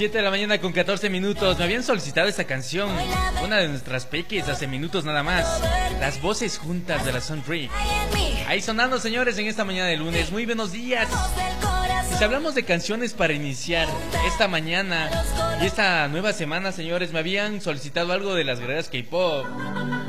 7 de la mañana con 14 minutos. Me habían solicitado esta canción, una de nuestras peques, hace minutos nada más. Las voces juntas de la Sunbreak. Ahí sonando, señores, en esta mañana de lunes. Muy buenos días. Y si hablamos de canciones para iniciar esta mañana y esta nueva semana, señores, me habían solicitado algo de las guerreras K-pop.